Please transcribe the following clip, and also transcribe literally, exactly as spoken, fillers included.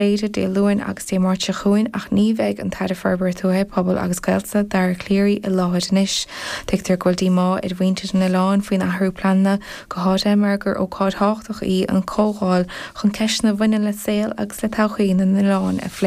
réidir dé luin agus dé máirte chuin ach ní bheith an taide farbar túthe pobl agus gailsa dar cléirí i láthid níis. Teictar goildí má i bhainte na lán faoin athrú planna go háid margur ó cáid háchtach í an cógáil chun ceisna bhaine le saoil agus le tauchaí na lán a